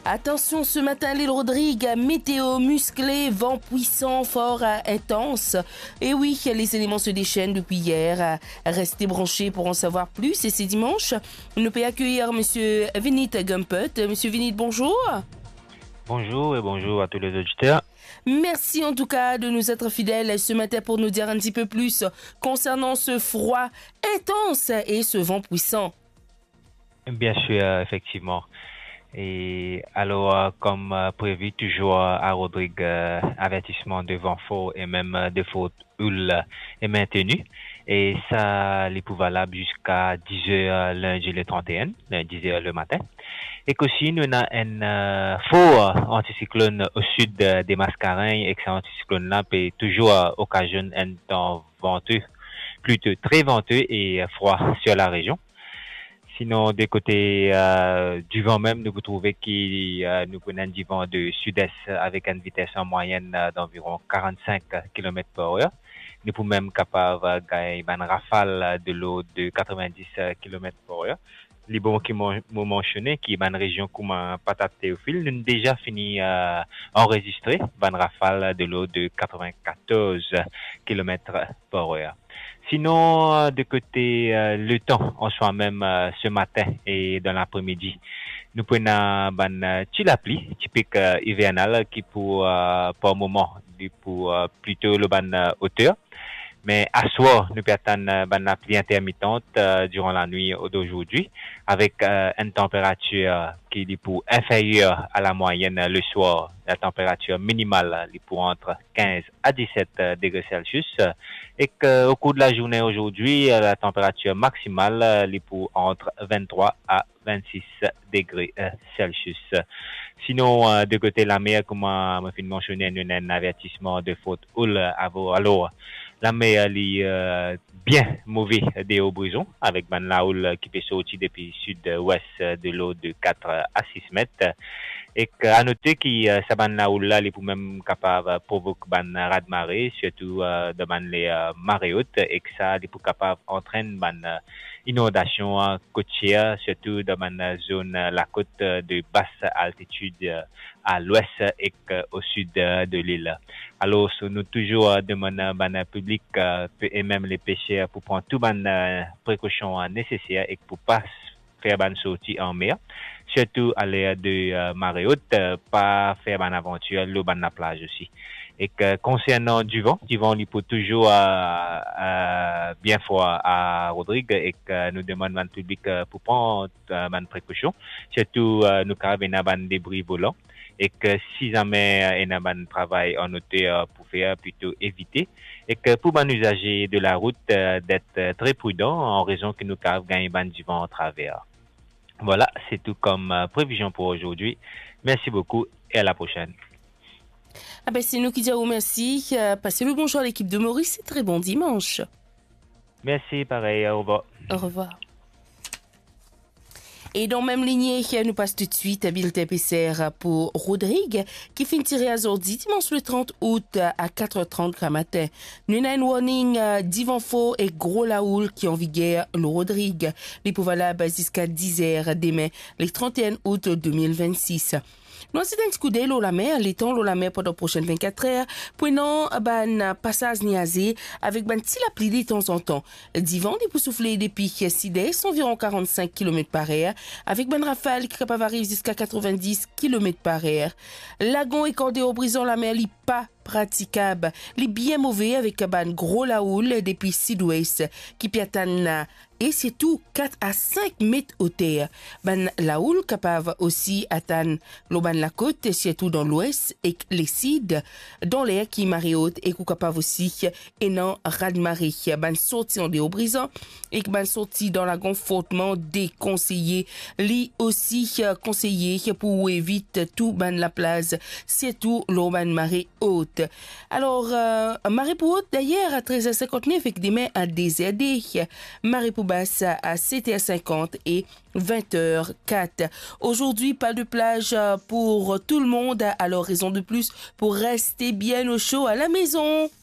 Attention ce matin, l'île Rodrigue, météo musclé, vent puissant, fort, intense. Et oui, les éléments se déchaînent depuis hier. Restez branchés pour en savoir plus. Et c'est dimanche. Nous pouvons accueillir Monsieur Vinit Gumpet. Monsieur Vinit, bonjour. Bonjour et bonjour à tous les auditeurs. Merci en tout cas de nous être fidèles ce matin pour nous dire un petit peu plus concernant ce froid intense et ce vent puissant. Bien sûr, effectivement. Et alors, comme prévu, toujours à Rodrigue, avertissement de vent fort et même de faute houle est maintenu. Et ça, il est valable jusqu'à 10 heures lundi le 31, 10 heures le matin. Et qu'aussi, nous avons un fort anticyclone au sud des Mascarins et que cet anticyclone-là peut toujours occasionner un temps venteux, plutôt très venteux et froid sur la région. Sinon, des côtés du vent même, nous pouvons trouver que nous prenons du vent de sud-est avec une vitesse en moyenne d'environ 45 km par heure. Nous pouvons même capable de gagner une rafale de l'eau de 90 km par heure. Les bons qui m'ont mentionné, qui est une région comme Patate Théophile, nous avons déjà fini enregistrer une rafale de l'eau de 94 km par heure. Sinon, de côté le temps, en soi-même ce matin et dans l'après-midi, nous prenons une petite pluie typique hivernale qui pour par moment, pour plutôt le ban hauteur. Mais à soir, nous pouvons attendre une pluie intermittente durant la nuit d'aujourd'hui avec une température qui est pour inférieure à la moyenne le soir. La température minimale est pour entre 15 à 17 degrés Celsius et qu'au cours de la journée aujourd'hui, la température maximale est pour entre 23 à 26 degrés Celsius. Sinon, de côté de la mer, comme je viens de mentionner, nous avons un avertissement de faute houle alors. La mer est bien mauvais des hauts-brisons avec la houle qui peut sortir depuis sud-ouest de l'eau de 4 à 6 mètres. Et à noter que cette houle-là est pour même capable de provoquer un raz-de-marée, surtout dans les marées hautes, et que ça est pour capable d'entraîner une inondation côtière, surtout dans la zone, la côte de basse altitude à l'ouest et au sud de l'île. Alors, nous toujours demandons au public et même les pêcheurs pour prendre toutes les précautions nécessaires et pour pas faire une sortie en mer, surtout à l'ère de marée haute, pas faire une aventure le ban la plage aussi. Et que concernant du vent, il peut toujours bien fort à Rodrigue et que nous demandons au public pour prendre une précaution, surtout nous avons des débris volants. Et que si jamais il y a un travail en hauteur pour faire plutôt éviter et que pour les usagers de la route d'être très prudent en raison que nous avons gagné du vent en travers. Voilà, c'est tout comme prévision pour aujourd'hui. Merci beaucoup et à la prochaine. Ah ben c'est nous qui disons merci. Passez le bonjour à l'équipe de Maurice et très bon dimanche. Merci, pareil, au revoir. Au revoir. Et dans même lignée, nous passe tout de suite à bulletin PCR pour Rodrigue, qui finit tiré à Zordi dimanche le 30 août à 4h30 le matin. Nous avons un warning d'Ivan Faux et Gros Laoul qui en vigueur le Rodrigue. Les pouvoirs là jusqu'à 10h demain, le 31 août 2026. Nous avons un petit coup d'œil la mer, les temps la mer pendant les prochaines 24 heures, prenant un passage niasé avec un petit pluie de temps en temps. Divan, des pour souffler depuis Sidès, environ 45 km par heure, avec un rafale qui est capable d'arriver jusqu'à 90 km par heure. Lagon et cordé au brisant la mer, pas praticable. Les bien mauvais avec un gros laoul depuis sud-ouest qui piatane et c'est tout 4 à 5 mètres au terre. Ban laoul capable aussi atteindre l'auban la côte, surtout dans l'ouest et les sides dans l'air qui marée haute et capable aussi et non raz-de-marée. Ban sorti en déo brisant et ban sorti dans la fortement déconseillé. Li aussi conseillé pour éviter tout ban la place, surtout l'auban marée haute. Alors, marée pour haute d'ailleurs à 13h59 avec des mains à DZD, marée pour basse à 7h50 et 20h04. Aujourd'hui, pas de plage pour tout le monde, alors raison de plus pour rester bien au chaud à la maison.